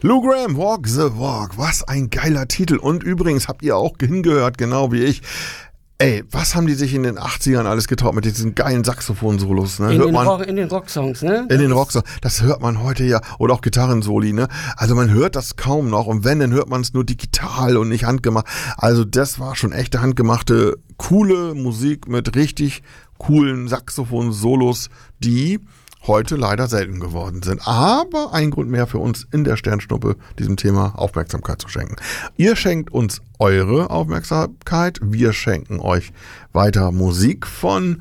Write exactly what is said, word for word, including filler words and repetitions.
Lou Gramm, Walk the Walk. Was ein geiler Titel. Und übrigens habt ihr auch hingehört, genau wie ich. Ey, was haben die sich in den achtzigern alles getraut mit diesen geilen Saxophon-Solos, ne? In, hört den man, Rock, in den Rocksongs, ne? In den Rocksongs. Das hört man heute ja. Oder auch Gitarrensoli, ne? Also man hört das kaum noch. Und wenn, dann hört man es nur digital und nicht handgemacht. Also das war schon echte handgemachte, coole Musik mit richtig coolen Saxophon-Solos, die heute leider selten geworden sind. Aber ein Grund mehr für uns in der Sternschnuppe, diesem Thema Aufmerksamkeit zu schenken. Ihr schenkt uns eure Aufmerksamkeit. Wir schenken euch weiter Musik von